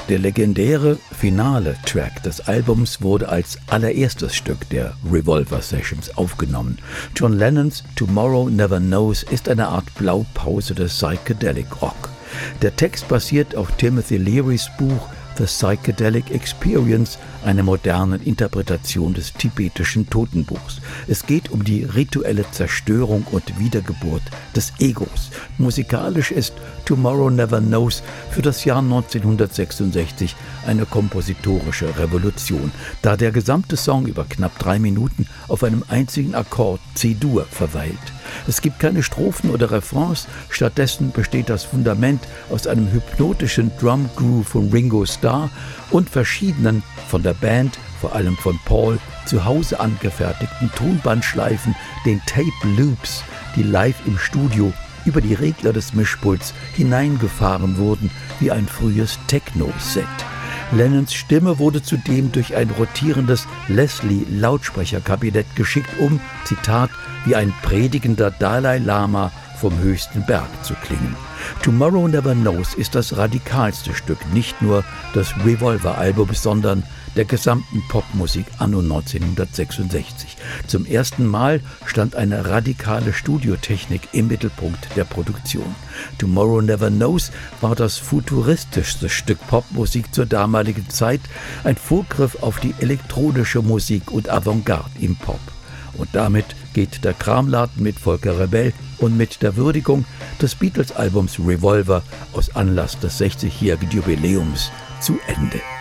Der legendäre Finale-Track des Albums wurde als allererstes Stück der Revolver Sessions aufgenommen. John Lennons Tomorrow Never Knows ist eine Art Blaupause des Psychedelic Rock. Der Text basiert auf Timothy Learys Buch The Psychedelic Experience, einer modernen Interpretation des tibetischen Totenbuchs. Es geht um die rituelle Zerstörung und Wiedergeburt des Egos. Musikalisch ist Tomorrow Never Knows für das Jahr 1966 eine kompositorische Revolution, da der gesamte Song über knapp 3 Minuten auf einem einzigen Akkord C-Dur verweilt. Es gibt keine Strophen oder Refrains, stattdessen besteht das Fundament aus einem hypnotischen Drum-Groove von Ringo Starr und verschiedenen von der Band, vor allem von Paul, zu Hause angefertigten Tonbandschleifen, den Tape-Loops, die live im Studio über die Regler des Mischpults hineingefahren wurden, wie ein frühes Techno-Set. Lennons Stimme wurde zudem durch ein rotierendes Leslie-Lautsprecherkabinett geschickt, um, Zitat, wie ein predigender Dalai Lama vom höchsten Berg zu klingen. Tomorrow Never Knows ist das radikalste Stück nicht nur des Revolver-Albums, sondern der gesamten Popmusik anno 1966. Zum ersten Mal stand eine radikale Studiotechnik im Mittelpunkt der Produktion. Tomorrow Never Knows war das futuristischste Stück Popmusik zur damaligen Zeit, ein Vorgriff auf die elektronische Musik und Avantgarde im Pop. Und damit geht der Kramladen mit Volker Rebell und mit der Würdigung des Beatles-Albums Revolver aus Anlass des 60-jährigen Jubiläums zu Ende.